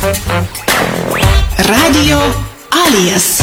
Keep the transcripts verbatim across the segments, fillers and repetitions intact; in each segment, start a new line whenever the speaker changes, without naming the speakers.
Radio Alias.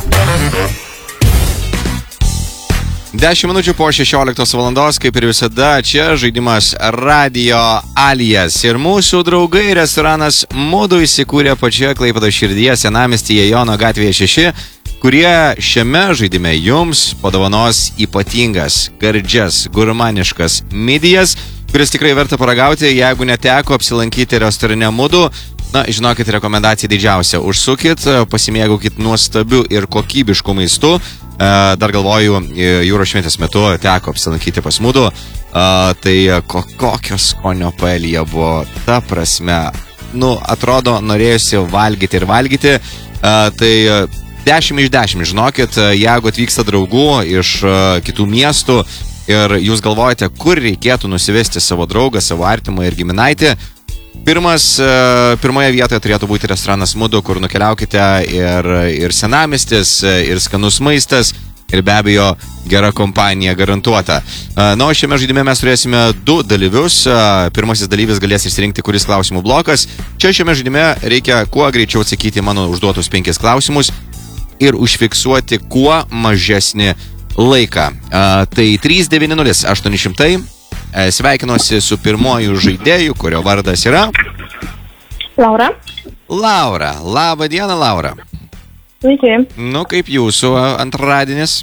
dešimt minučių po šešioliktos valandos, kaip ir visada, čia žaidimas Radio Alias. Ir mūsų draugai restoranas Mudu įsikūrė pačioje Klaipėdos širdyje, senamiestyje Jono gatvėje šeši, kurie šiame žaidime jums padovanos ypatingas, gardžias, gurmaniškas midijas, kuris tikrai verta paragauti. Jeigu neteko apsilankyti restorane Mudu, na, žinokit, rekomendacija didžiausia. Užsukit, pasimėgaukit nuostabiu ir kokybišku maistu. Dar galvoju, jūros šventės metu teko apsilankyti pas Mudu. Tai kokio skonio paelija buvo, ta prasme, nu, atrodo, norėjusi valgyti ir valgyti. Tai dešimt iš dešimt, žinokit, jeigu atvyksta draugų iš kitų miestų ir jūs galvojate, kur reikėtų nusivesti savo draugą, savo artimą ir giminaitį, Pirmas, pirmoje vietoje turėtų būti restoranas Mudu, kur nukeliaukite ir, ir senamiestis, ir skanus maistas, ir be abejo gera kompanija garantuota. Na, o šiame žaidime mes turėsime du dalyvius. Pirmasis dalyvis galės išsirinkti, kuris klausimų blokas. Čia šiame žaidime reikia kuo greičiau atsakyti mano užduotus penkis klausimus ir užfiksuoti kuo mažesnį laiką. Tai trys devyni nulis aštuoni šimtai. Sveikinuosi su pirmoju žaidėju, kurio vardas yra...
Laura.
Laura. Labą dieną, Laura.
Sveiki.
Nu, kaip jūsų antradienis?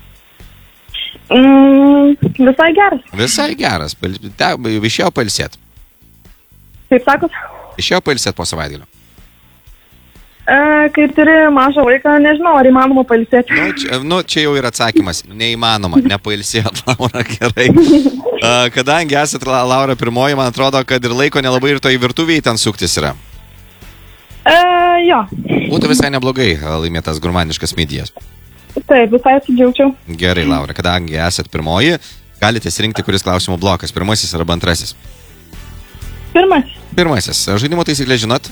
Mm, visai geras.
Visai geras. Išėjau pailsėt.
Kaip sakot?
Išėjau pailsėt po savaitgalio.
E, kaip turi mažą vaiką, nežinau, ar įmanoma pailsėti.
Nu čia, nu, čia jau yra atsakymas. Neįmanoma, nepailsėt, Laura, gerai. Kadangi esat, Laura, pirmoji, man atrodo, kad ir laiko nelabai ir toj virtuvėje ten suktis yra.
E, jo.
Būtų visai neblogai laimėtas gurmaniškas midijas.
Taip, visai atsidžiaugčiau.
Gerai, Laura, kadangi esat pirmoji, galite surinkti, kuris klausimų blokas, pirmasis arba antrasis.
Pirmasis.
Pirmasis. Žaidimo taisyklę žinot?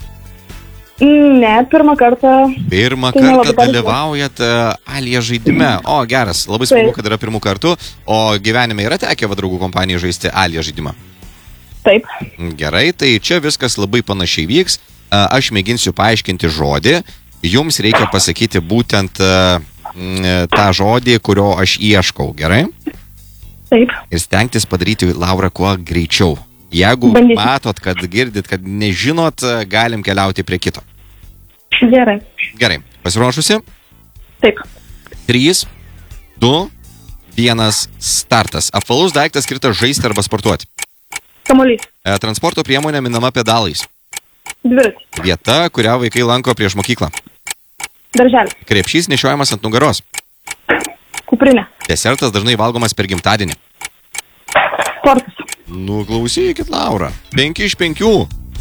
Ne, pirmą kartą.
Pirmą
tai
kartą dalyvaujat Alija žaidime. O, geras, labai smagu, kad yra pirmų kartų. O gyvenime yra tekę va draugų kompanijai žaisti Alija žaidimą?
Taip.
Gerai, tai čia viskas labai panašiai vyks. Aš mėginsiu paaiškinti žodį. Jums reikia pasakyti būtent tą žodį, kurio aš ieškau, gerai?
Taip.
Ir stengtis padaryti, Laura, kuo greičiau. Jeigu
Bandysiu.
matot, kad girdit, kad nežinot, galim keliauti prie kito.
Gerai.
Gerai, pasiruošusi?
Taip.
trys, du, vienas, startas. Apvalus daiktas skirtas žaisti arba sportuoti.
Kamuolys.
E, transporto priemonė minama pedalais.
Dviratis.
Vieta, kurią vaikai lanko prieš mokyklą.
Darželis.
Krepšys nešiojamas ant nugaros.
Kuprinė.
Desertas dažnai valgomas per gimtadienį.
Sportas.
Nu, klausykit, Laura. Penki iš penkių.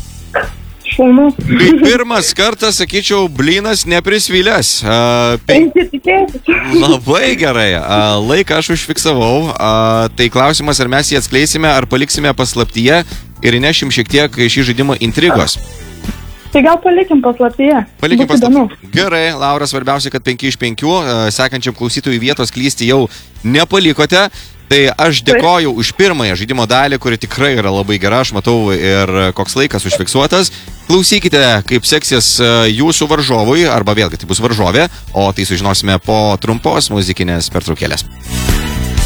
Šaunu.
Tai pirmas kartas, sakyčiau, blynas neprisvilęs. Uh, pen... Labai gerai. Uh, laiką aš užfiksavau. Uh, tai klausimas, ar mes jį atskleisime, ar paliksime paslaptyje ir įnešim šiek tiek šį žaidimo intrigos.
Tai gal palikim paslaptyje.
Palikim paslaptyje. Gerai, Laura, svarbiausia, kad penki iš penkių. Uh, sekančiam klausytojui vietos klysti jau nepalikote. Tai aš dėkoju už pirmąją žaidimo dalį, kuri tikrai yra labai gera, aš matau ir koks laikas užfiksuotas. Klausykite, kaip seksis jūsų varžovui, arba vėlgi tai bus varžovė, o tai sužinosime po trumpos muzikinės pertraukėlės.